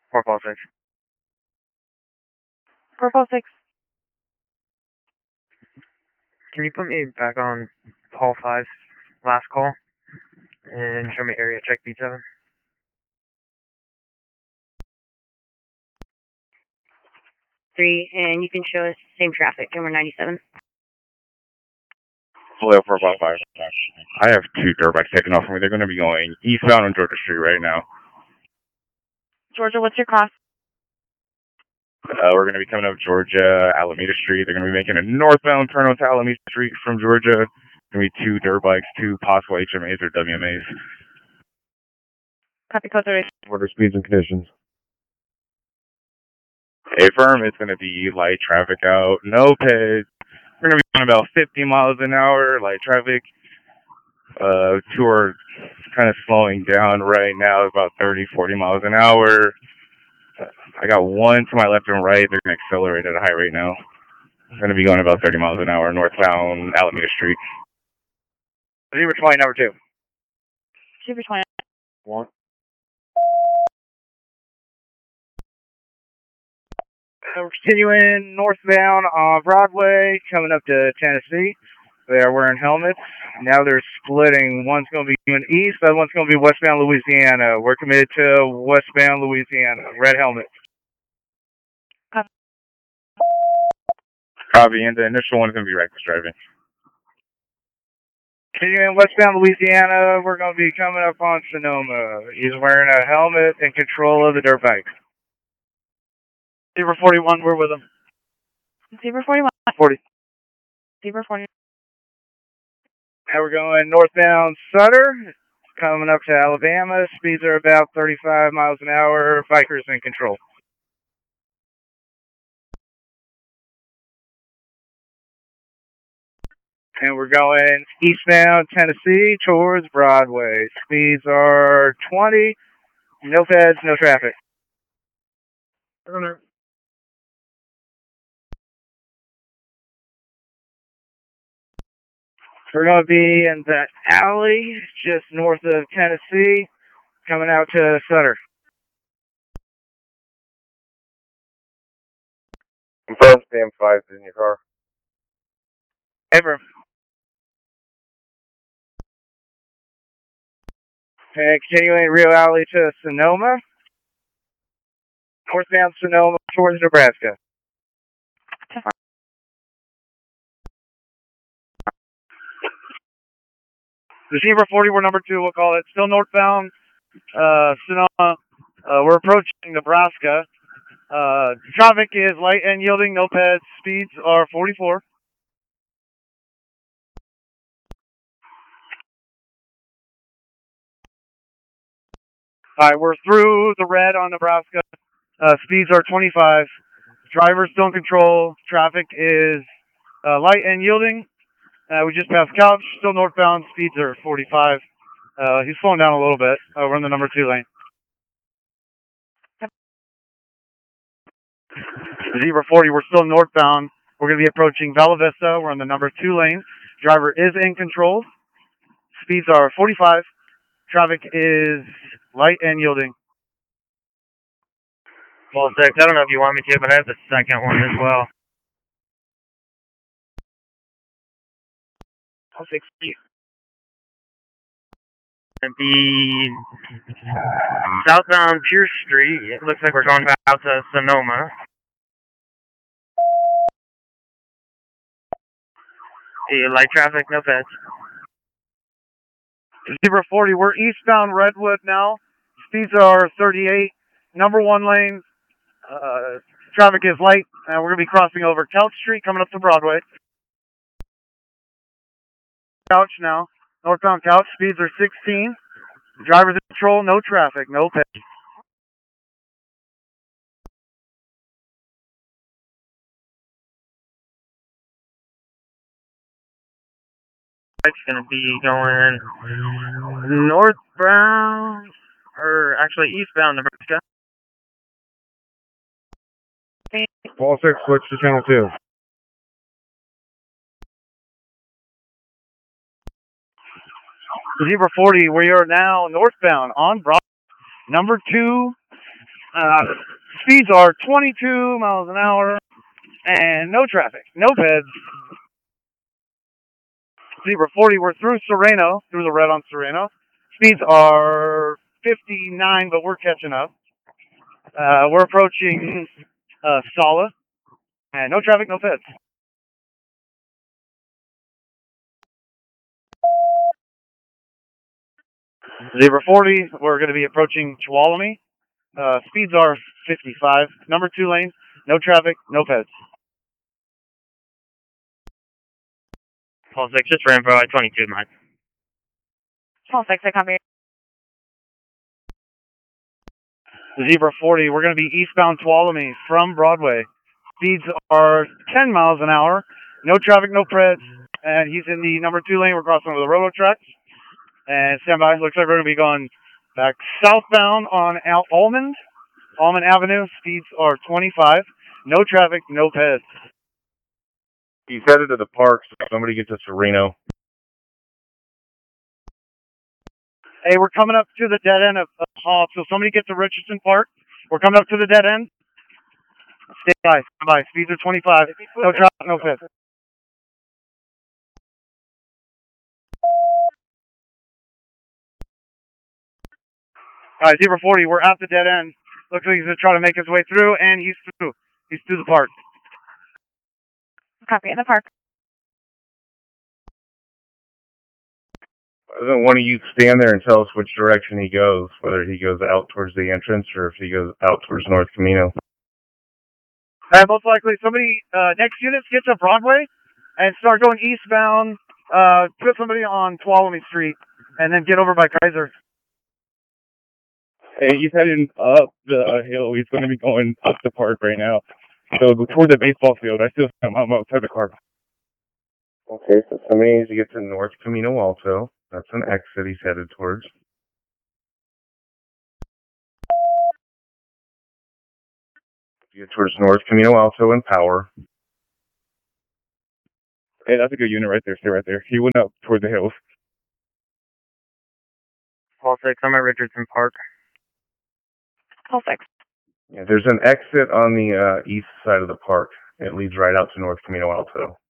4 Paul 6. 4 Paul 6. Can you put me back on Paul 5's last call and show me area check B7? 3, and you can show us same traffic, and we're 97. Hello, 455. I have 2 dirt bikes taking off from me. They're going to be going eastbound on Georgia Street right now. Georgia, what's your cost? We're going to be coming up Georgia, Alameda Street. They're going to be making a northbound turn onto Alameda Street from Georgia. Going to be 2 dirt bikes, 2 possible HMAs or WMAs. Copy code 30. What are speeds and conditions? Affirm, it's going to be light traffic out, no peds. We're going to be going about 50 miles an hour, light traffic. 2 are kind of slowing down right now, about 30, 40 miles an hour. I got 1 to my left and right. They're going to accelerate at a high rate now. I'm going to be going about 30 miles an hour northbound Alameda Street. Zebra 20, number 2. Super 20. 1. We're continuing northbound on Broadway, coming up to Tennessee. They are wearing helmets. Now they're splitting. One's going to be going east, the other one's going to be westbound Louisiana. We're committed to westbound Louisiana. Red helmet. Copy, and the initial one is going to be reckless driving. Continuing westbound Louisiana, we're going to be coming up on Sonoma. He's wearing a helmet and control of the dirt bike. Zebra 41, we're with him. Zebra 41. 40. Zebra 40. Now we're going northbound Sutter, coming up to Alabama. Speeds are about 35 miles an hour. Bikers in control. And we're going eastbound Tennessee towards Broadway. Speeds are 20. No feds, no traffic. We're going to be in the alley just north of Tennessee, coming out to Sutter. Confirm CM5 is in your car. Ever. And continuing Rio Alley to Sonoma. Northbound Sonoma towards Nebraska. The Zebra 40, we're number 2, we'll call it. Still northbound Sonoma. We're approaching Nebraska. Traffic is light and yielding, no peds. Speeds are 44. Alright, we're through the red on Nebraska. Speeds are 25. Driver's still in control. Traffic is light and yielding. We just passed Couch, still northbound. Speeds are 45. He's slowing down a little bit. We're in the number 2 lane. Zebra 40, we're still northbound. We're going to be approaching Bella Vista. We're in the number 2 lane. Driver is in control. Speeds are 45. Traffic is light and yielding. Paul 6, I don't know if you want me to, but I have the second one as well. Paul 6. It'd be southbound Pierce Street. It looks like we're going out to Sonoma. Light traffic, no feds. Zebra 40, we're eastbound Redwood now. Speeds are 38. Number 1 lane. Traffic is light. And we're going to be crossing over Couch Street, coming up to Broadway. Couch now. Northbound Couch. Speeds are 16. Driver's in control. No traffic. No pay. It's going to be going northbound, or actually eastbound Nebraska. Paul 6, switch to channel 2. Zebra 40, we are now northbound on Broadway. Number 2 Speeds are 22 miles an hour and no traffic, no peds. Zebra 40, we're through Sereno, through the red on Sereno. Speeds are 59, but we're catching up. We're approaching Sala, and no traffic, no peds. Zebra 40, we're going to be approaching Tuolumne. Speeds are 55, number 2 lane, no traffic, no peds. Paul 6, just ran for I-22, Mike. Paul 6, I copy. Zebra 40, we're going to be eastbound Tuolumne from Broadway. Speeds are 10 miles an hour, no traffic, no peds, and he's in the number 2 lane. We're crossing over the railroad tracks. And stand by, looks like we're going to be going back southbound on Almond Avenue. Speeds are 25, no traffic, no peds. He's headed to the park, so somebody get to Sereno. Hey, we're coming up to the dead end of Hall, so somebody get to Richardson Park. We're coming up to the dead end. Stay by. Speeds are 25, no traffic, no peds. All right, Zebra 40, we're at the dead end. Looks like he's going to try to make his way through, and he's through. He's through the park. Copy, in the park. Why doesn't one of you stand there and tell us which direction he goes, whether he goes out towards the entrance or if he goes out towards North Camino? Most likely somebody, next units get to Broadway and start going eastbound, put somebody on Tuolumne Street, and then get over by Kaiser. Hey, he's heading up the hill. He's going to be going up the park right now. So toward the baseball field. I still I'm outside the car. Okay, so somebody needs to get to North Camino Alto. That's an exit he's headed towards. Get towards North Camino Alto and Power. Hey, that's a good unit right there. Stay right there. He went up toward the hills. Paul 6, I'm at Richardson Park. Paul 6. Yeah, there's an exit on the east side of the park. It leads right out to North Camino Alto.